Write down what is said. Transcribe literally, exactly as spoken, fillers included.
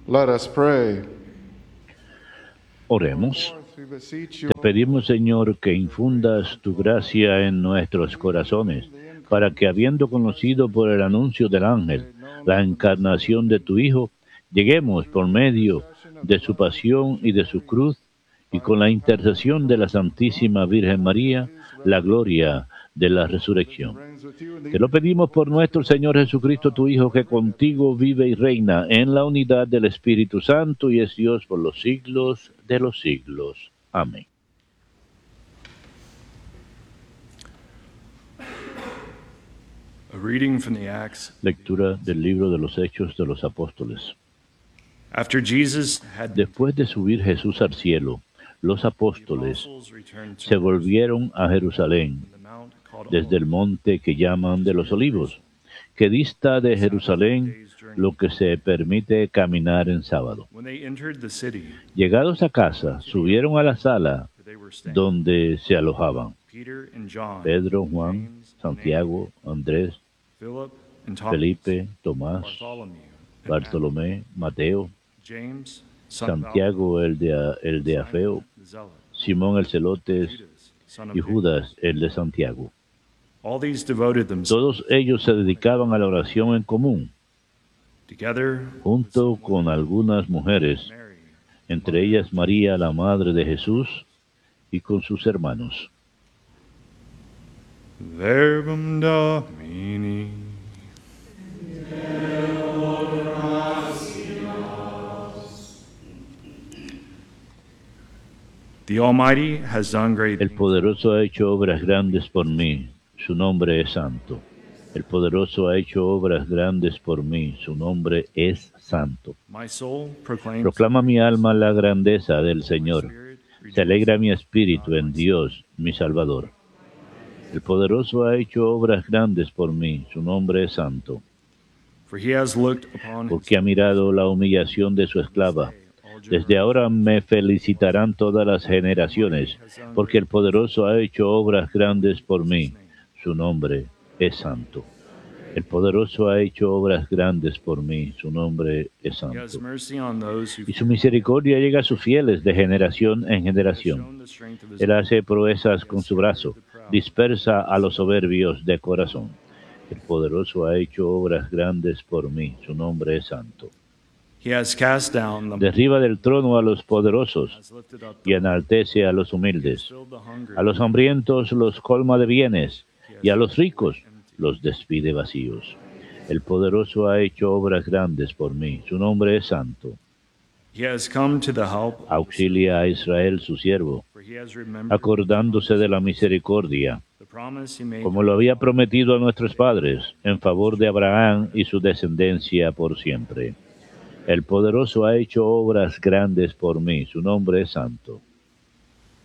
Let us pray. Oremos. Te pedimos, Señor, que infundas tu gracia en nuestros corazones, para que, habiendo conocido por el anuncio del ángel la encarnación de tu Hijo, lleguemos por medio de su pasión y de su cruz, y con la intercesión de la Santísima Virgen María, la gloria de la resurrección. Te lo pedimos por nuestro Señor Jesucristo, tu Hijo, que contigo vive y reina en la unidad del Espíritu Santo y es Dios por los siglos de los siglos. Amén. A reading from the Acts. Lectura del libro de los Hechos de los Apóstoles. After Jesus had Después de subir Jesús al cielo, los apóstoles se volvieron a Jerusalén desde el monte que llaman de los Olivos, que dista de Jerusalén lo que se permite caminar en sábado. When they entered the city, Llegados a casa, subieron a la sala they were staying. donde se alojaban Peter and John, Pedro, Juan, James, Santiago, Andrés, Philip and Thomas, Felipe, Tomás, Bartholomew, and Bartolomé, Mateo, James, son of Santiago el de, el de Afeo, Alphaeus, the zealot, Simón el celote Judas, son of y James. Judas el de Santiago. All these devoted themselves Todos ellos se dedicaban a la oración en común, together junto con algunas mujeres, Mary, entre ellas María, la madre de Jesús, y con sus hermanos. Verbum Domini. The Almighty has done great El things. poderoso ha hecho obras grandes por mí, su nombre es santo. El poderoso ha hecho obras grandes por mí, su nombre es santo. My soul proclaims Proclama mi alma la grandeza del my Señor. spirit Se alegra mi espíritu en Dios, mi Salvador. El poderoso ha hecho obras grandes por mí, su nombre es santo. For he has looked upon his Porque ha mirado la humillación de su esclava. Desde ahora me felicitarán todas las generaciones, porque el poderoso ha hecho obras grandes por mí, su nombre es santo. El poderoso ha hecho obras grandes por mí, su nombre es He has santo. mercy on those who Y su misericordia llega a sus fieles de generación en generación. shown the strength of his Él hace proezas con su brazo, dispersa a los soberbios de corazón. El poderoso ha hecho obras grandes por mí, su nombre es santo. He has cast down the Derriba del trono a los poderosos has lifted up y the enaltece a los humildes. filled the hungry. A los hambrientos los colma de bienes y a los ricos los despide vacíos. El poderoso ha hecho obras grandes por mí, su nombre es santo. He has come to the help of Auxilia a Israel su siervo, for he has remembered acordándose de la misericordia, the promise he made como lo había prometido a nuestros padres, en favor de Abraham y su descendencia por siempre. El poderoso ha hecho obras grandes por mí, su nombre es santo.